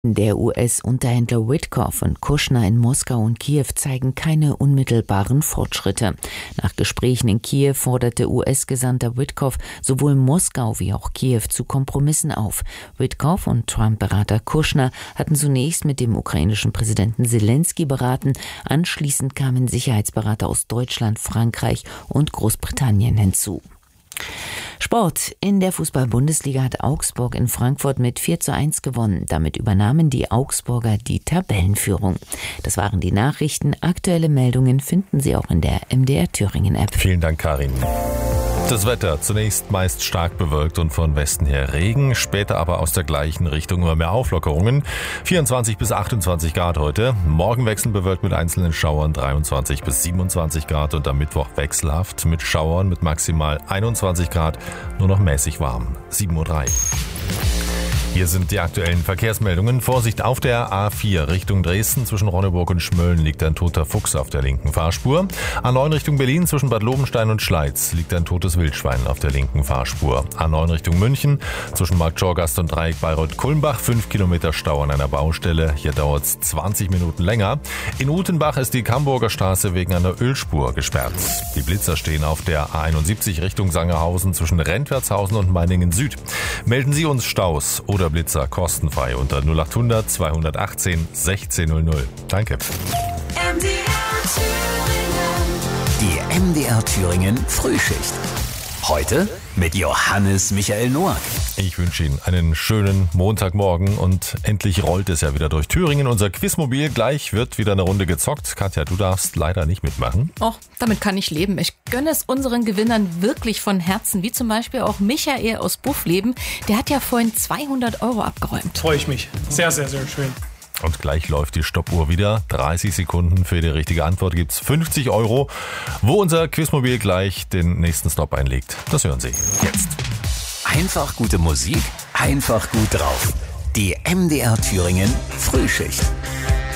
Der US-Unterhändler Witkoff und Kushner in Moskau und Kiew zeigen keine unmittelbaren Fortschritte. Nach Gesprächen in Kiew forderte US-Gesandter Witkoff sowohl Moskau wie auch Kiew zu Kompromissen auf. Witkoff und Trump-Berater Kushner hatten zunächst mit dem ukrainischen Präsidenten Selenskyj beraten. Anschließend kamen Sicherheitsberater aus Deutschland, Frankreich und Großbritannien hinzu. Sport. In der Fußball-Bundesliga hat Augsburg in Frankfurt mit 4:1 gewonnen. Damit übernahmen die Augsburger die Tabellenführung. Das waren die Nachrichten. Aktuelle Meldungen finden Sie auch in der MDR Thüringen-App. Vielen Dank, Karin. Das Wetter zunächst meist stark bewölkt und von Westen her Regen, später aber aus der gleichen Richtung immer mehr Auflockerungen. 24 bis 28 Grad heute. Morgen wechselnd bewölkt mit einzelnen Schauern 23 bis 27 Grad und am Mittwoch wechselhaft mit Schauern mit maximal 21 Grad, nur noch mäßig warm. 7:03 Uhr. Hier sind die aktuellen Verkehrsmeldungen. Vorsicht auf der A4 Richtung Dresden. Zwischen Ronneburg und Schmölln liegt ein toter Fuchs auf der linken Fahrspur. A9 Richtung Berlin zwischen Bad Lobenstein und Schleiz liegt ein totes Wildschwein auf der linken Fahrspur. A9 Richtung München zwischen Marktschorgast und Dreieck Bayreuth-Kulmbach 5 Kilometer Stau an einer Baustelle. Hier dauert es 20 Minuten länger. In Utenbach ist die Camburger Straße wegen einer Ölspur gesperrt. Die Blitzer stehen auf der A71 Richtung Sangerhausen zwischen Rentwertshausen und Meiningen Süd. Melden Sie uns Staus oder Blitzer kostenfrei unter 0800 218 1600. Danke. Die MDR Thüringen Frühschicht. Heute mit Johannes Michael Noack. Ich wünsche Ihnen einen schönen Montagmorgen und endlich rollt es ja wieder durch Thüringen. Unser Quizmobil, gleich wird wieder eine Runde gezockt. Katja, du darfst leider nicht mitmachen. Och, damit kann ich leben. Ich gönne es unseren Gewinnern wirklich von Herzen, wie zum Beispiel auch Michael aus Buffleben. Der hat ja vorhin 200 € abgeräumt. Freue ich mich. Sehr, sehr, sehr schön. Und gleich läuft die Stoppuhr wieder. 30 Sekunden für die richtige Antwort gibt's 50 €. Wo unser Quizmobil gleich den nächsten Stop einlegt, das hören Sie jetzt. Einfach gute Musik, einfach gut drauf. Die MDR Thüringen Frühschicht.